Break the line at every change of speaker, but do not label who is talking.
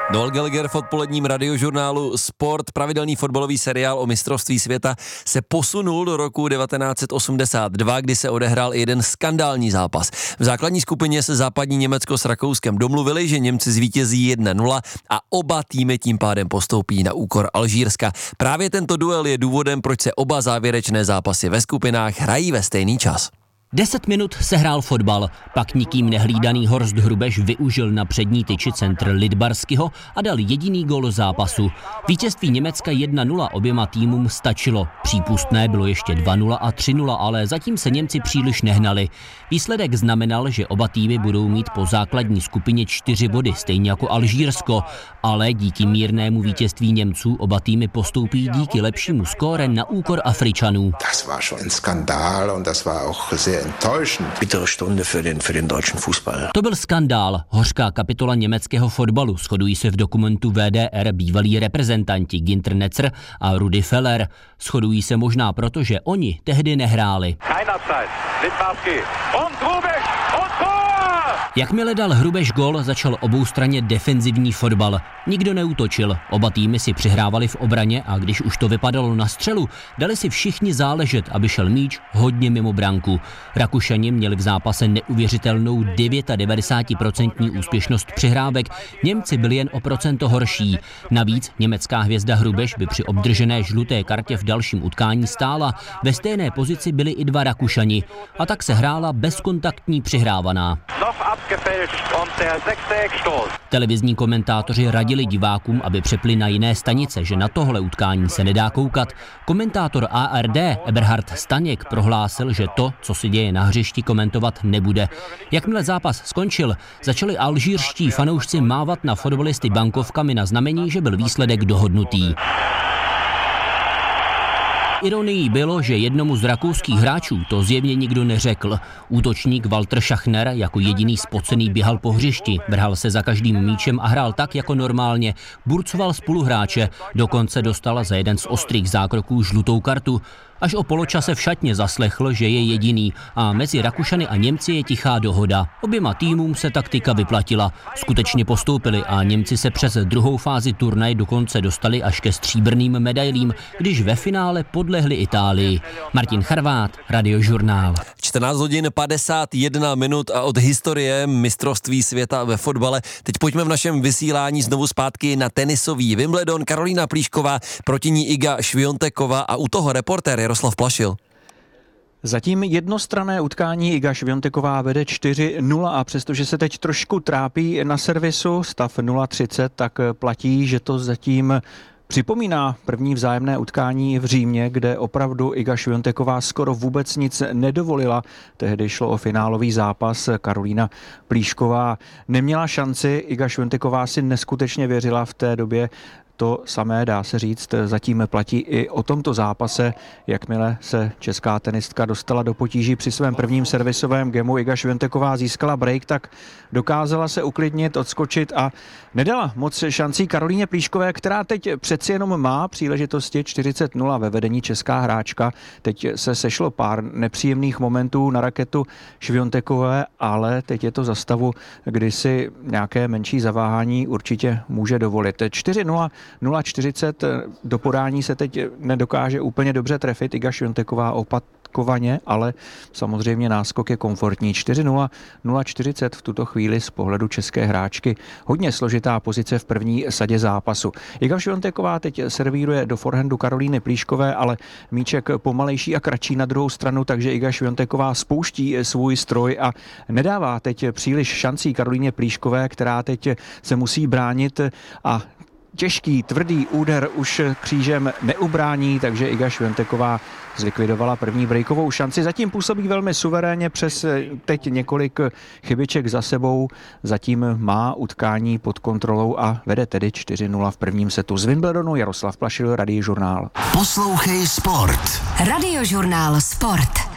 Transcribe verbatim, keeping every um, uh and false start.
Noel Gallagher v odpoledním radiožurnálu Sport. Pravidelný fotbalový seriál o mistrovství světa se posunul do roku devatenáct set osmdesát dva, kdy se odehrál jeden skandální zápas. V základní skupině se západní Německo s Rakouskem domluvili, že Němci zvítězí jedna nula a oba týmy tím pádem postoupí na úkor Alžírska. Právě tento duel je důvodem, proč se oba závěrečné zápasy ve skupinách hrají ve stejný čas.
Deset minut se hrál fotbal, pak nikým nehlídaný Horst Hrubeš využil na přední tyči centr Lidbarského a dal jediný gól zápasu. Vítězství Německa jedna nula oběma týmům stačilo. Přípustné bylo ještě dva nula a tři nula, ale zatím se Němci příliš nehnali. Výsledek znamenal, že oba týmy budou mít po základní skupině čtyři body, stejně jako Alžírsko, ale díky mírnému vítězství Němců oba týmy postoupí díky lepšímu skóre na úkor Afričanů.
Das war schon ein Skandal und das war auch sehr enttäuschend.
Bittere Stunde für den, für den deutschen Fußball.
To byl skandál, hořká kapitola německého fotbalu, shodují se v dokumentu V D R bývalí reprezentanti Ginter Netzer a Rudi Feller. Shodují se možná proto, že oni tehdy nehráli. Jakmile dal Hrubeš gól, začal oboustranně defenzivní fotbal. Nikdo neútočil, oba týmy si přihrávali v obraně a když už to vypadalo na střelu, dali si všichni záležet, aby šel míč hodně mimo branku. Rakušani měli v zápase neuvěřitelnou devadesát devět procent úspěšnost přihrávek, Němci byli jen o procento horší. Navíc německá hvězda Hrubeš by při obdržené žluté kartě v dalším utkání stála. Ve stejné pozici byli i dva Rakušani a tak se hrála bezkontaktní přihrávaná. Televizní komentátoři radili divákům, aby přepli na jiné stanice, že na tohle utkání se nedá koukat. Komentátor A R D Eberhard Staněk prohlásil, že to, co se děje na hřišti, komentovat nebude. Jakmile zápas skončil, začali alžírští fanoušci mávat na fotbalisty bankovkami na znamení, že byl výsledek dohodnutý. Ironií bylo, že jednomu z rakouských hráčů to zjevně nikdo neřekl. Útočník Walter Schachner jako jediný spocený běhal po hřišti, vrhal se za každým míčem a hrál tak jako normálně. Burcoval spoluhráče, dokonce dostal za jeden z ostrých zákroků žlutou kartu. Až o poločase v šatně zaslechl, že je jediný a mezi Rakušany a Němci je tichá dohoda. Oběma týmům se taktika vyplatila. Skutečně postoupili a Němci se přes druhou fázi turnaje dokonce dostali až ke stříbrným medailím, když ve finále podlehli Itálii. Martin Charvát, Radiožurnál.
čtrnáct hodin padesát jedna minut a od historie mistrovství světa ve fotbale. Teď pojďme v našem vysílání znovu zpátky na tenisový Wimbledon. Karolína Plíšková, proti ní Iga Švionteková a u toho reportér Jaroslav Plašil.
Zatím jednostranné utkání Iga Švionteková vede čtyři nula a přestože se teď trošku trápí na servisu, stav nula třicet, tak platí, že to zatím připomíná první vzájemné utkání v Římě, kde opravdu Iga Švionteková skoro vůbec nic nedovolila. Tehdy šlo o finálový zápas. Karolína Plíšková neměla šanci, Iga Švionteková si neskutečně věřila v té době. To samé, dá se říct, zatím platí i o tomto zápase. Jakmile se česká tenistka dostala do potíží při svém prvním servisovém gemu, Iga Švionteková získala break, tak dokázala se uklidnit, odskočit a nedala moc šancí Karolíně Plíškové, která teď přeci jenom má příležitosti. Čtyřicet nula ve vedení česká hráčka. Teď se sešlo pár nepříjemných momentů na raketu Šviontekové, ale teď je to za stavu, kdy si nějaké menší zaváhání určitě může dovolit. čtyři nula nula čtyřicet do podání se teď nedokáže úplně dobře trefit Iga Švionteková opakovaně, ale samozřejmě náskok je komfortní. čtyři nula nula čtyřicet v tuto chvíli z pohledu české hráčky. Hodně složitá pozice v první sadě zápasu. Iga Švionteková teď servíruje do forehandu Karolíny Plíškové, ale míček pomalejší a kratší na druhou stranu, takže Iga Švionteková spouští svůj stroj a nedává teď příliš šancí Karolíně Plíškové, která teď se musí bránit a těžký, tvrdý úder už křížem neubrání, takže Iga Švionteková zlikvidovala první breakovou šanci. Zatím působí velmi suverénně přes teď několik chybiček za sebou. Zatím má utkání pod kontrolou a vede tedy čtyři nula v prvním setu. Z Wimbledonu Jaroslav Plašil, Radiožurnál.
Poslouchej Sport. Radiožurnál Sport.